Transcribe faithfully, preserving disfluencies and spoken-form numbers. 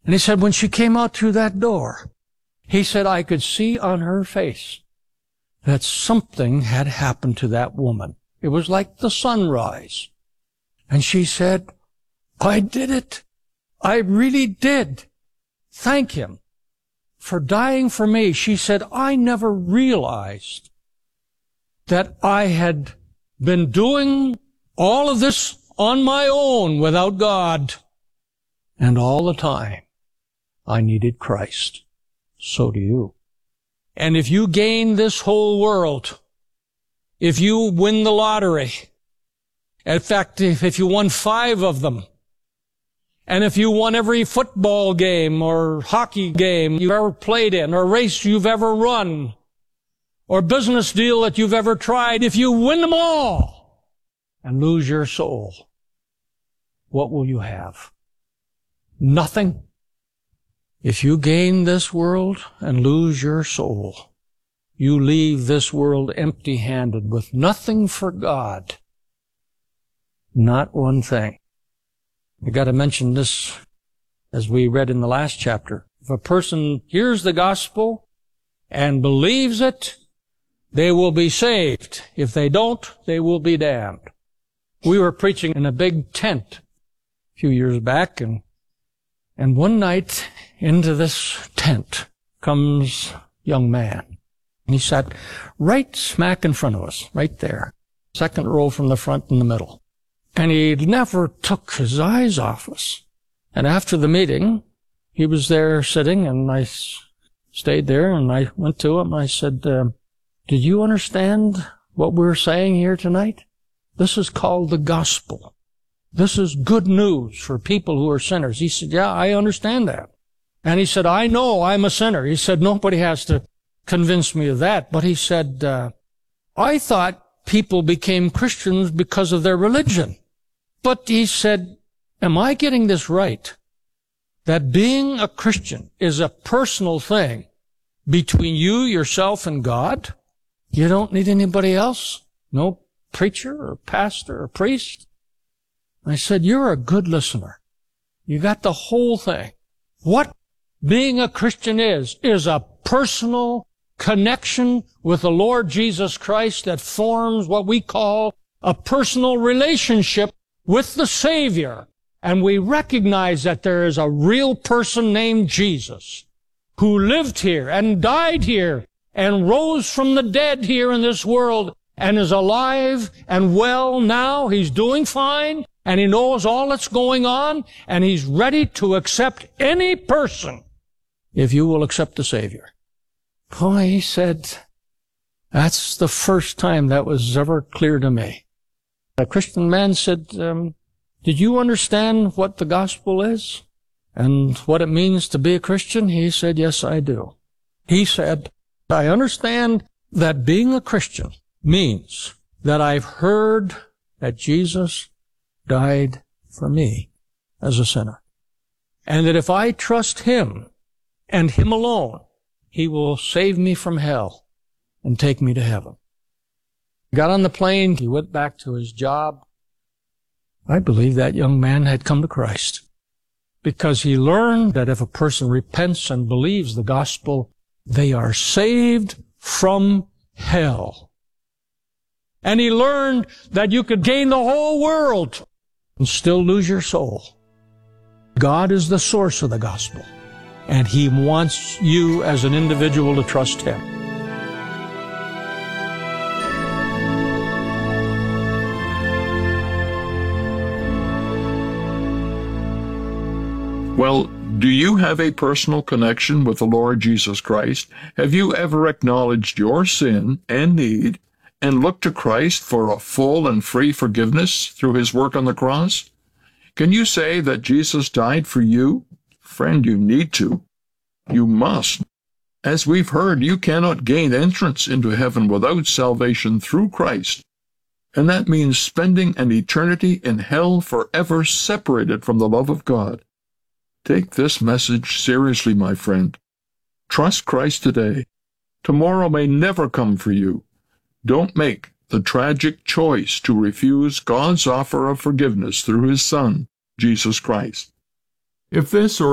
And he said, when she came out through that door, he said, I could see on her face that something had happened to that woman. It was like the sunrise. And she said, I did it. I really did. Thank him for dying for me. She said, I never realized that I had been doing all of this on my own without God. And all the time, I needed Christ. So do you. And if you gain this whole world, if you win the lottery, in fact, if, if you won five of them, and if you won every football game or hockey game you've ever played in, or race you've ever run, or business deal that you've ever tried, if you win them all and lose your soul, what will you have? Nothing. If you gain this world and lose your soul, you leave this world empty-handed with nothing for God. Not one thing. I got to mention this as we read in the last chapter. If a person hears the gospel and believes it, they will be saved. If they don't, they will be damned. We were preaching in a big tent a few years back, and and one night into this tent comes a young man. And he sat right smack in front of us, right there. Second row from the front in the middle. And he never took his eyes off us. And after the meeting, he was there sitting, and I stayed there, and I went to him. I said, uh, did you understand what we're saying here tonight? This is called the gospel. This is good news for people who are sinners. He said, yeah, I understand that. And he said, I know I'm a sinner. He said, nobody has to convince me of that. But he said, uh, I thought people became Christians because of their religion. But he said, am I getting this right? That being a Christian is a personal thing between you, yourself, and God? You don't need anybody else? No preacher or pastor or priest? I said, you're a good listener. You got the whole thing. What being a Christian is, is a personal connection with the Lord Jesus Christ that forms what we call a personal relationship with the Savior. And we recognize that there is a real person named Jesus who lived here and died here and rose from the dead here in this world and is alive and well now. He's doing fine, and he knows all that's going on, and he's ready to accept any person if you will accept the Savior. Oh, he said, that's the first time that was ever clear to me. A Christian man said, um, did you understand what the gospel is and what it means to be a Christian? He said, yes, I do. He said, I understand that being a Christian means that I've heard that Jesus died for me as a sinner, and that if I trust him and him alone, he will save me from hell and take me to heaven. He got on the plane. He went back to his job. I believe that young man had come to Christ because he learned that if a person repents and believes the gospel, they are saved from hell. And he learned that you could gain the whole world and still lose your soul. God is the source of the gospel, and he wants you as an individual to trust him. Well, do you have a personal connection with the Lord Jesus Christ? Have you ever acknowledged your sin and need and looked to Christ for a full and free forgiveness through his work on the cross? Can you say that Jesus died for you? Friend, you need to. You must. As we've heard, you cannot gain entrance into heaven without salvation through Christ. And that means spending an eternity in hell forever separated from the love of God. Take this message seriously, my friend. Trust Christ today. Tomorrow may never come for you. Don't make the tragic choice to refuse God's offer of forgiveness through his Son, Jesus Christ. If this or